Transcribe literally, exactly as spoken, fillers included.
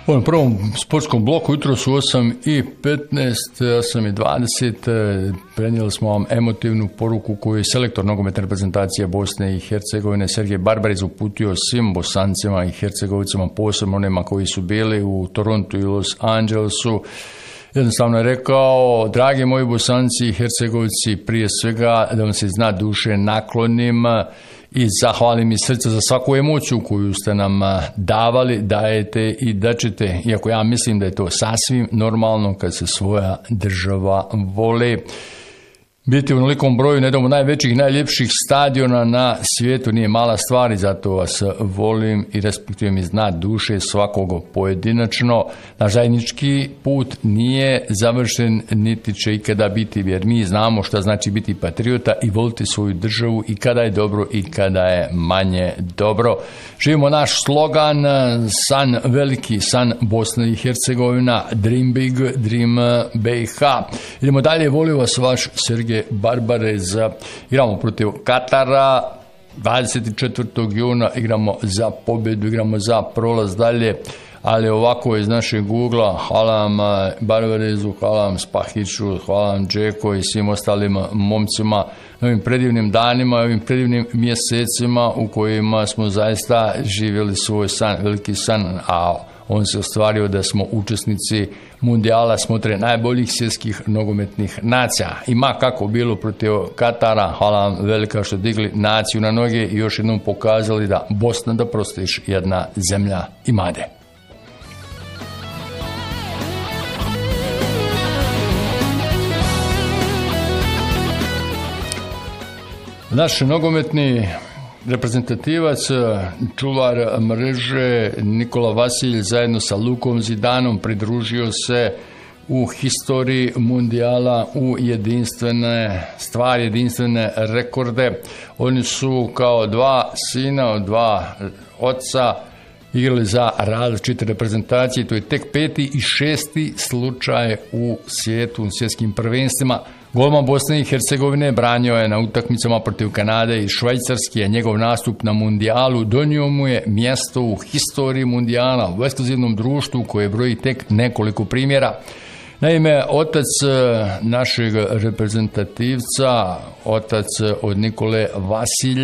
U prvom sportskom bloku jutro su osam i petnaest, osam i dvadeset, prenijeli smo vam emotivnu poruku koju je selektor nogometne reprezentacije Bosne i Hercegovine Sergej Barbarić uputio svim Bosancima i Hercegovicama, posebno onima koji su bili u Torontu i Los Angelesu. Jednostavno je rekao: dragi moji Bosanci i Hercegovici, prije svega da vam se zna duše naklonim i zahvalim iz srca za svaku emociju koju ste nam davali, dajete i daćete, iako ja mislim da je to sasvim normalno kad se svoja država voli. Biti u onolikom broju na jednom od najvećih, najljepših stadiona na svijetu nije mala stvar i zato vas volim i respektujem iz dna duše svakog pojedinačno. Naš zajednički put nije završen niti će ikada biti, jer mi znamo šta znači biti patriota i voliti svoju državu i kada je dobro i kada je manje dobro. Živimo naš slogan, san veliki, san Bosna i Hercegovina, dream big, dream B i H. Idemo dalje, volio vas vaš Sergej Barbarić. Igramo protiv Katara dvadeset četvrtog juna, igramo za pobjedu, igramo za prolaz dalje, ali ovako iz našeg Google-a, hvala vam Barbariću, hvala vam Spahiću, hvala vam Džeko i svim ostalim momcima na ovim predivnim danima, ovim predivnim mjesecima u kojima smo zaista živjeli svoj san, veliki san, a on se ostvario da smo učesnici mundijala smotre najboljih svjetskih nogometnih nacija. Ima kako bilo protiv Katara, hvala vam velika što digli naciju na noge i još jednom pokazali da Bosna, da prostiš, jedna zemlja imade. Naš nogometni reprezentativac, čuvar mreže Nikola Vasilj zajedno sa Lukom Zidanom pridružio se u historiji mundijala u jedinstvene stvari, jedinstvene rekorde. Oni su kao dva sina od dva oca igrali za različite reprezentacije. To je tek peti i šesti slučaj u svijetu, u svjetskim prvenstvima. Golman Bosne i Hercegovine branio je na utakmicama protiv Kanade i Švajcarske, a njegov nastup na mundijalu donio mu je mjesto u historiji mundijala, u ekskluzivnom društvu koje broji tek nekoliko primjera. Naime, otac našeg reprezentativca, otac od Nikole Vasilja,